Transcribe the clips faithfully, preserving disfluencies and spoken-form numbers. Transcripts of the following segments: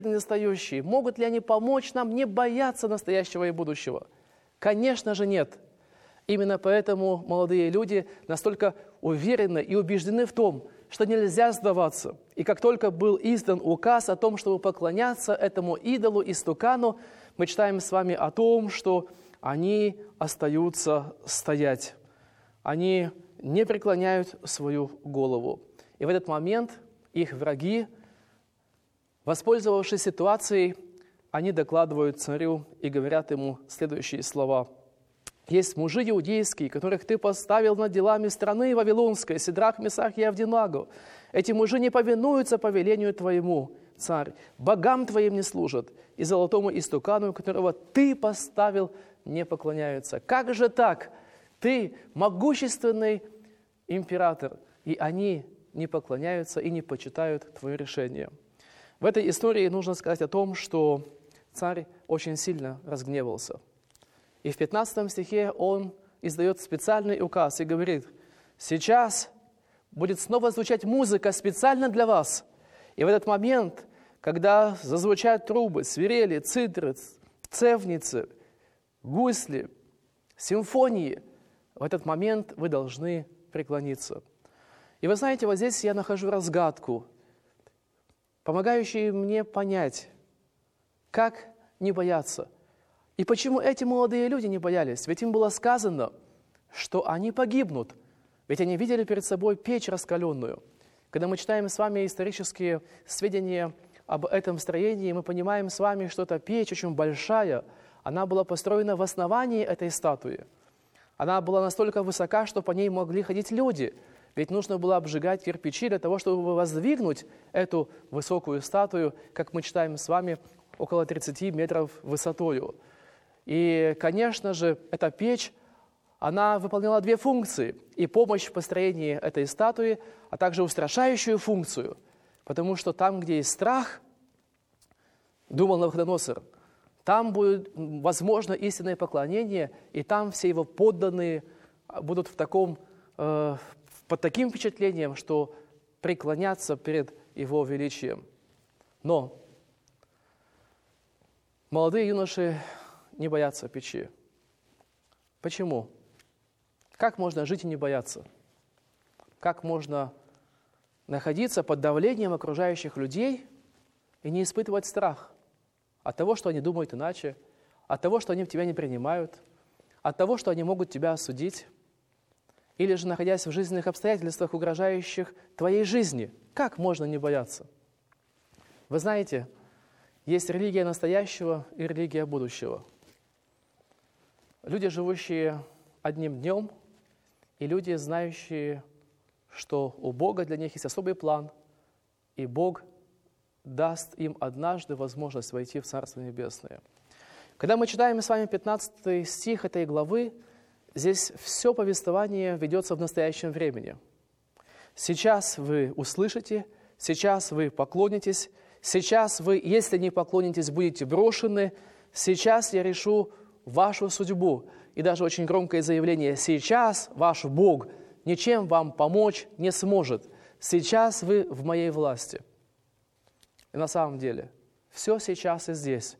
настоящие? Могут ли они помочь нам не бояться настоящего и будущего? Конечно же, нет. Именно поэтому молодые люди настолько уверены и убеждены в том, что нельзя сдаваться. И как только был издан указ о том, чтобы поклоняться этому идолу, истукану, мы читаем с вами о том, что они остаются стоять. Они не преклоняют свою голову. И в этот момент их враги, воспользовавшись ситуацией, они докладывают царю и говорят ему следующие слова. «Есть мужи иудейские, которых ты поставил над делами страны Вавилонской, Сидрах, Месах и Авдинагу. Эти мужи не повинуются повелению твоему, царь, богам твоим не служат, и золотому истукану, которого ты поставил, не поклоняются». Как же так? Ты могущественный император, и они не поклоняются и не почитают твое решение. В этой истории нужно сказать о том, что царь очень сильно разгневался. И в пятнадцатом стихе он издает специальный указ и говорит: «Сейчас будет снова звучать музыка специально для вас». И в этот момент, когда зазвучат трубы, свирели, цитры, цевницы, гусли, симфонии, в этот момент вы должны преклониться. И вы знаете, вот здесь я нахожу разгадку, помогающую мне понять, как не бояться. И почему эти молодые люди не боялись? Ведь им было сказано, что они погибнут. Ведь они видели перед собой печь раскаленную. Когда мы читаем с вами исторические сведения об этом строении, мы понимаем с вами, что эта печь очень большая. Она была построена в основании этой статуи. Она была настолько высока, что по ней могли ходить люди. Ведь нужно было обжигать кирпичи для того, чтобы воздвигнуть эту высокую статую, как мы читаем с вами, около тридцати метров высотою. И, конечно же, эта печь, она выполняла две функции. И помощь в построении этой статуи, а также устрашающую функцию. Потому что там, где есть страх, думал Навуходоносор, там будет возможно истинное поклонение, и там все его подданные будут в таком, э, под таким впечатлением, что преклонятся перед его величием. Но молодые юноши не боятся печи. Почему? Как можно жить и не бояться? Как можно находиться под давлением окружающих людей и не испытывать страх от того, что они думают иначе, от того, что они тебя не принимают, от того, что они могут тебя осудить, или же находясь в жизненных обстоятельствах, угрожающих твоей жизни? Как можно не бояться? Вы знаете, есть религия настоящего и религия будущего. Люди, живущие одним днем, и люди, знающие, что у Бога для них есть особый план, и Бог даст им однажды возможность войти в Царство Небесное. Когда мы читаем с вами пятнадцатый стих этой главы, здесь все повествование ведется в настоящем времени. Сейчас вы услышите, сейчас вы поклонитесь, сейчас вы, если не поклонитесь, будете брошены, сейчас я решу вашу судьбу. И даже очень громкое заявление: сейчас ваш Бог ничем вам помочь не сможет. Сейчас вы в моей власти. И на самом деле, все сейчас и здесь.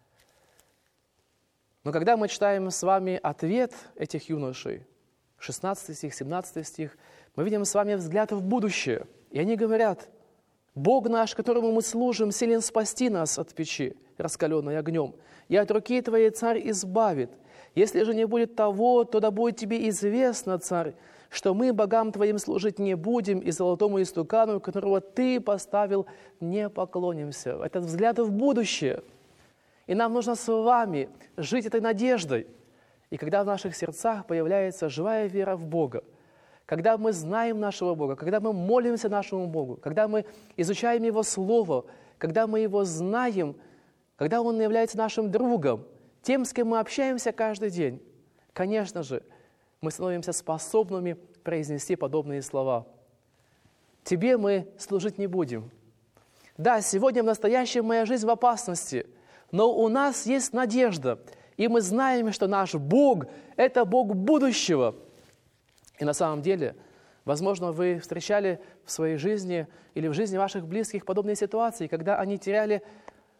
Но когда мы читаем с вами ответ этих юношей, шестнадцатый стих, семнадцатый стих, мы видим с вами взгляд в будущее. И они говорят: «Бог наш, которому мы служим, силен спасти нас от печи, раскаленной огнем, и от руки твоей царь избавит. Если же не будет того, то да будет тебе известно, царь, что мы богам твоим служить не будем, и золотому истукану, которого ты поставил, не поклонимся». Это взгляд в будущее. И нам нужно с вами жить этой надеждой. И когда в наших сердцах появляется живая вера в Бога, когда мы знаем нашего Бога, когда мы молимся нашему Богу, когда мы изучаем Его Слово, когда мы Его знаем, когда Он является нашим другом, тем, с кем мы общаемся каждый день, конечно же, мы становимся способными произнести подобные слова. «Тебе мы служить не будем». Да, сегодня в настоящем моя жизнь в опасности, но у нас есть надежда, и мы знаем, что наш Бог – это Бог будущего. И на самом деле, возможно, вы встречали в своей жизни или в жизни ваших близких подобные ситуации, когда они теряли